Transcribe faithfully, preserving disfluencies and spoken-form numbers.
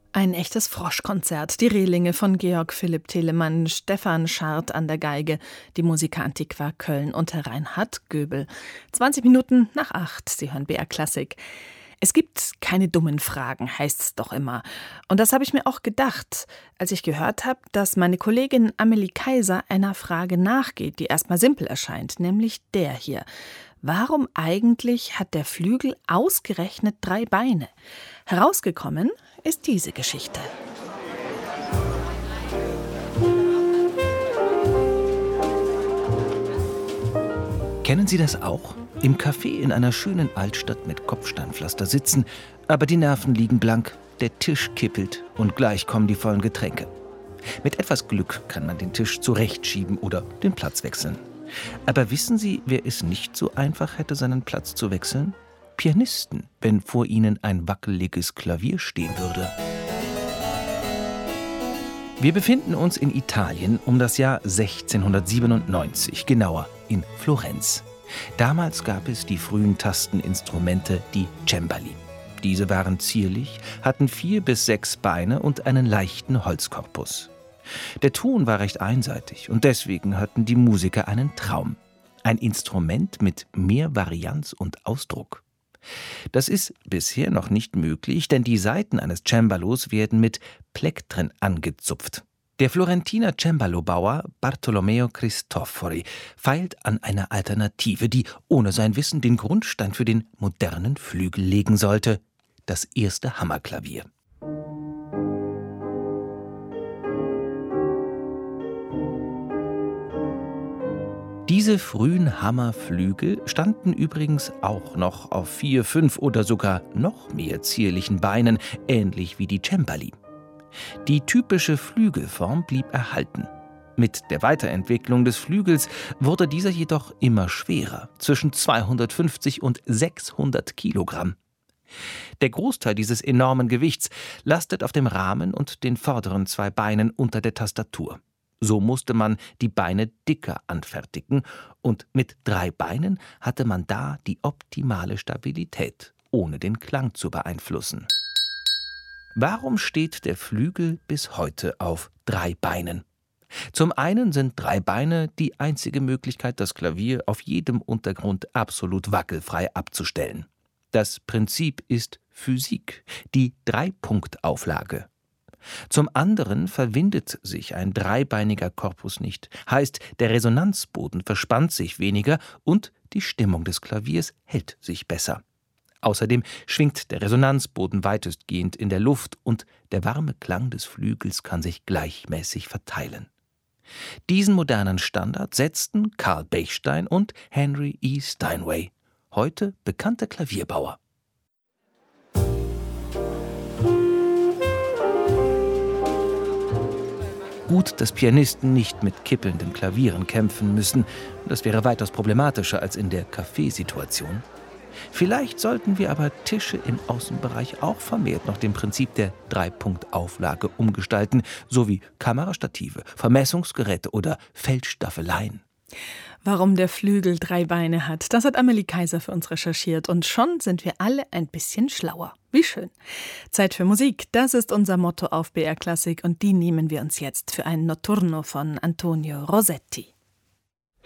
Ein echtes Froschkonzert. Die Rehlinge von Georg Philipp Telemann, Stefan Schart an der Geige, die Musica Antiqua Köln unter Reinhard Göbel. zwanzig Minuten nach acht. Sie hören B R Klassik. Es gibt keine dummen Fragen, heißt's doch immer. Und das habe ich mir auch gedacht, als ich gehört habe, dass meine Kollegin Amelie Kaiser einer Frage nachgeht, die erstmal simpel erscheint, nämlich der hier. Warum eigentlich hat der Flügel ausgerechnet drei Beine? Herausgekommen ist diese Geschichte. Kennen Sie das auch? Im Café in einer schönen Altstadt mit Kopfsteinpflaster sitzen, aber die Nerven liegen blank, der Tisch kippelt und gleich kommen die vollen Getränke. Mit etwas Glück kann man den Tisch zurechtschieben oder den Platz wechseln. Aber wissen Sie, wer es nicht so einfach hätte, seinen Platz zu wechseln? Pianisten, wenn vor ihnen ein wackeliges Klavier stehen würde. Wir befinden uns in Italien um das Jahr sechzehnhundertsiebenundneunzig, genauer in Florenz. Damals gab es die frühen Tasteninstrumente, die Cembali. Diese waren zierlich, hatten vier bis sechs Beine und einen leichten Holzkorpus. Der Ton war recht einseitig und deswegen hatten die Musiker einen Traum. Ein Instrument mit mehr Varianz und Ausdruck. Das ist bisher noch nicht möglich, denn die Saiten eines Cembalos werden mit Plektren angezupft. Der Florentiner Cembalobauer Bartolomeo Cristofori feilt an einer Alternative, die ohne sein Wissen den Grundstein für den modernen Flügel legen sollte: das erste Hammerklavier. Diese frühen Hammerflügel standen übrigens auch noch auf vier, fünf oder sogar noch mehr zierlichen Beinen, ähnlich wie die Cembali. Die typische Flügelform blieb erhalten. Mit der Weiterentwicklung des Flügels wurde dieser jedoch immer schwerer, zwischen zweihundertfünfzig und sechshundert Kilogramm. Der Großteil dieses enormen Gewichts lastet auf dem Rahmen und den vorderen zwei Beinen unter der Tastatur. So musste man die Beine dicker anfertigen und mit drei Beinen hatte man da die optimale Stabilität, ohne den Klang zu beeinflussen. Warum steht der Flügel bis heute auf drei Beinen? Zum einen sind drei Beine die einzige Möglichkeit, das Klavier auf jedem Untergrund absolut wackelfrei abzustellen. Das Prinzip ist Physik, die Dreipunktauflage. Zum anderen verwindet sich ein dreibeiniger Korpus nicht, heißt, der Resonanzboden verspannt sich weniger und die Stimmung des Klaviers hält sich besser. Außerdem schwingt der Resonanzboden weitestgehend in der Luft und der warme Klang des Flügels kann sich gleichmäßig verteilen. Diesen modernen Standard setzten Carl Bechstein und Henry E. Steinway, heute bekannte Klavierbauer. Gut, dass Pianisten nicht mit kippelnden Klavieren kämpfen müssen. Das wäre weitaus problematischer als in der Kaffeesituation. Vielleicht sollten wir aber Tische im Außenbereich auch vermehrt nach dem Prinzip der Dreipunktauflage umgestalten, sowie Kamerastative, Vermessungsgeräte oder Feldstaffeleien. Warum der Flügel drei Beine hat, das hat Amelie Kaiser für uns recherchiert. Und schon sind wir alle ein bisschen schlauer. Wie schön. Zeit für Musik, das ist unser Motto auf B R Klassik und die nehmen wir uns jetzt für ein Notturno von Antonio Rossetti.